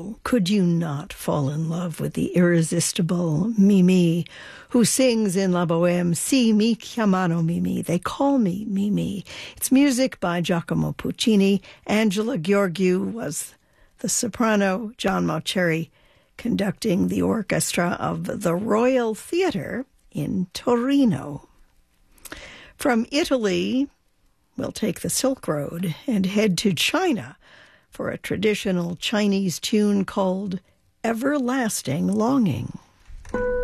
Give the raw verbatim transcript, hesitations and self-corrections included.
How could you not fall in love with the irresistible Mimi, who sings in La Bohème, Si mi chiamano Mimi, they call me Mimi. It's music by Giacomo Puccini. Angela Gheorghiu was the soprano, John Mauceri conducting the orchestra of the Royal Theatre in Torino. From Italy, we'll take the Silk Road and head to China for a traditional Chinese tune called Everlasting Longing.